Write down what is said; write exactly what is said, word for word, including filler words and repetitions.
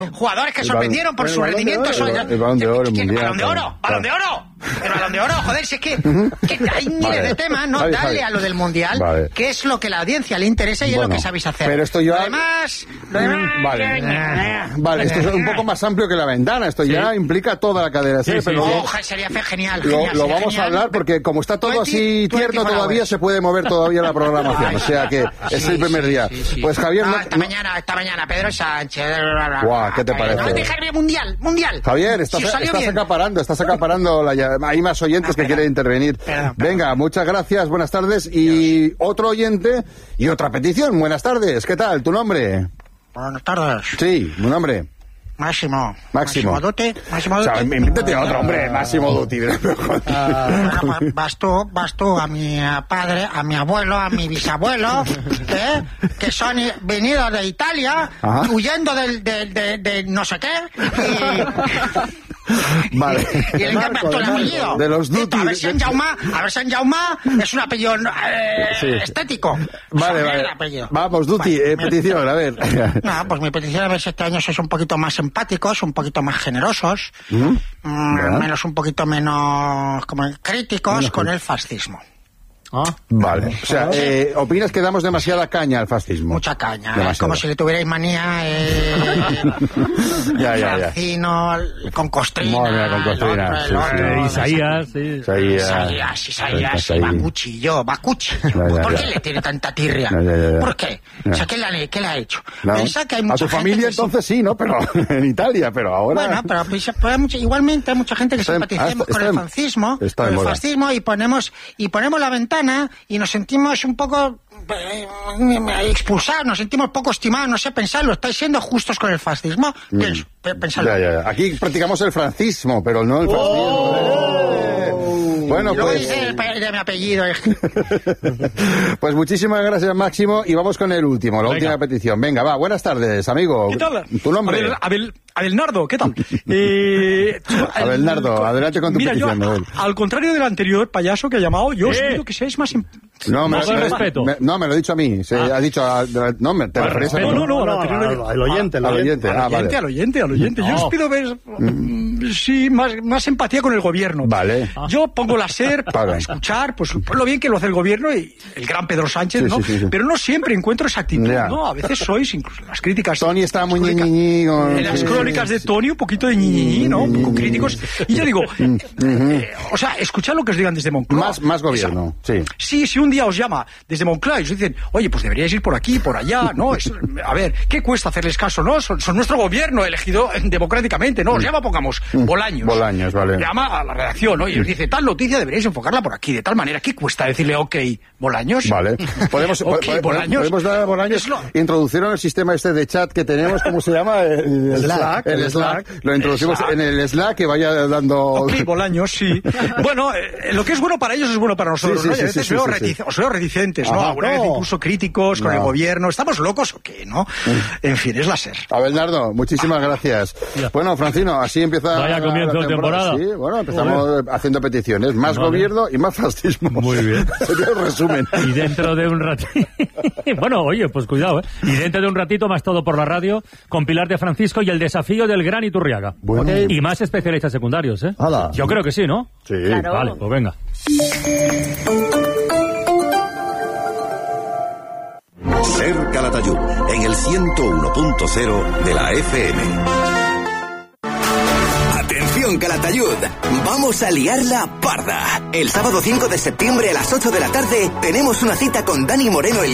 Jugadores que sorprendieron por su rendimiento. El Balón de Oro, el Mundial. ¡Balón de Oro! ¡Balón de Oro! El Balón de Oro, joder, si es que, que hay miles vale. de temas, ¿no? Vale, Dale vale. a lo del Mundial, vale. que es lo que la audiencia le interesa y bueno, es lo que sabéis hacer. Pero esto ya... Lo demás... Lo demás... Vale, vale, esto es un poco más amplio que la ventana. Esto sí. ya implica toda la cadena. Sí, sí, sí, pero sí. Oh, sería genial, Lo, genial lo sería vamos genial. a hablar porque como está todo así tierno todavía, se puede mover todavía la programación. O sea que sí, es el primer sí, día. Sí, sí. Pues Javier... No, No, esta no... mañana, esta mañana, Pedro Sánchez... Guau, ¿qué te parece? No, dejarme mundial, mundial. Javier, estás, si estás acaparando, estás acaparando. La, hay más oyentes ah, que quieren intervenir. Perdón, perdón. Venga, muchas gracias, buenas tardes. Y Dios. Otro oyente y otra petición. Buenas tardes, ¿qué tal? ¿Tu nombre? Buenas tardes. Sí, ¿tu nombre? Máximo. Máximo. Máximo Dutti. Máximo Dutti. O sea, invéntate otro, hombre. Máximo Dutti. Uh, bueno, vas tú, vas tú a mi padre, a mi abuelo, a mi bisabuelo, ¿eh? que son venidos de Italia, Ajá. huyendo del, de, de, de no sé qué. Y... Vale. Y el Marco, el apellido. De los Dutti. A ver, San Jaume, a ver, San Jaume es un apellido eh, sí. estético. Vale, vale. Vamos, Dutti, vale, eh, petición, a ver. No, pues mi petición es que este año sois un poquito más empáticos, un poquito más generosos, ¿Mm? Mm, menos un poquito menos como críticos menos con el fascismo. Ah, vale. O sea, eh, ¿opinas que damos demasiada caña al fascismo? Mucha caña. Demasiada. Como si le tuvierais manía eh, ya, ya, Francino, ya. con Costrina. Madre, con Costrina. El otro, el otro, sí, sí. Isaías, sí. Isaías, Isaías, Isaías, y Bakuchi, yo, Bakuchi. Ya, ya, ¿Por qué ya. le tiene tanta tirria? Ya, ya, ya. ¿Por qué? Ya. O sea, ¿qué le, ha, ¿qué le ha hecho? No. Piensa que hay mucha a tu familia gente entonces sí, ¿no? Pero en Italia, pero ahora... Bueno, pero, pero hay mucha, igualmente hay mucha gente que simpaticemos con el fascismo, con el fascismo y ponemos, y ponemos la ventana y nos sentimos un poco eh, expulsados, nos sentimos poco estimados, no sé, pensarlo, ¿estáis siendo justos con el fascismo? Pienso, mm. pensarlo. Ya, ya. Aquí practicamos el francismo, pero no el fascismo. Oh. Bueno, pues... De, de mi apellido. Pues muchísimas gracias, Máximo, y vamos con el último, la Venga. última petición. Venga, va, buenas tardes, amigo. ¿Qué tal? ¿Tu nombre? Abel, Abel, Abelnardo, ¿qué tal? Eh, Abelnardo, adelante con tu mira, petición. Yo, a, al contrario del anterior payaso que ha llamado, yo os eh. pido que seáis más... No, me, más me, respeto. Me, no, me lo ha dicho a mí. Se ah. ha dicho a, no, me, te refieres a no, no, no, no, no, al oyente, al oyente, al oyente, al oyente, al oyente. Yo os pido ver, mm. sí, más, más empatía con el gobierno. Vale. Yo pongo la SER para escuchar, pues lo bien que lo hace el gobierno y el gran Pedro Sánchez, sí, ¿no? Sí, sí, sí. Pero no siempre encuentro esa actitud, yeah. ¿no? A veces sois, incluso en las críticas. Tony está muy ñiñiñi. En las crónicas de Tony, un poquito de ñiñiñi, ¿no? Un poco críticos. Y yo digo, eh, eh, o sea, escuchad lo que os digan desde Moncloa. Más, más gobierno, esa, sí. Sí, si un día os llama desde Moncloa y os dicen, oye, pues deberíais ir por aquí, por allá, ¿no? Es, a ver, ¿qué cuesta hacerles caso, no? Son, son nuestro gobierno elegido democráticamente, ¿no? Os llama, pongamos, Bolaños. Bolaños, vale. Llama a la redacción, ¿no? Y os dice, tal noticia deberíais enfocarla por aquí, de tal manera. ¿Qué cuesta decirle, ok, Bolaños? Vale. Podemos, okay, po Bolaños. podemos dar a Bolaños, lo... introducieron el sistema este de chat que tenemos, ¿cómo se llama? El, el Slack. El, el Slack. Slack. Lo introducimos Slack. en el Slack que vaya dando... Ok, Bolaños, sí. Bueno, eh, lo que es bueno para ellos es bueno para nosotros, sí, sí, ¿no? Y a veces sí, sí, veo, sí, sí. os veo reticentes, Ajá, ¿no? Alguna no. vez incluso críticos no. con el gobierno. ¿Estamos locos o qué, no? En fin, es la SER. Abelnardo, muchísimas gracias. Ya. Bueno, Francino, así empieza Vaya la, comienzo la temporada. temporada. Sí, bueno, empezamos Joder. haciendo peticiones. Más vale. gobierno y más fascismo. Muy bien. Sería un resumen. Y dentro de un ratito... bueno, oye, pues cuidado, ¿eh? Y dentro de un ratito más todo por la radio con Pilar de Francisco y el desafío del Gran Iturriaga. Bueno. Okay. Y más especialistas secundarios, ¿eh? Hala. Yo creo que sí, ¿no? Sí. Claro. Vale, pues venga. Ser Calatayud en el ciento uno punto cero de la F M. Atención Calatayud, vamos a liarla parda. El sábado cinco de septiembre a las ocho de la tarde tenemos una cita con Dani Moreno el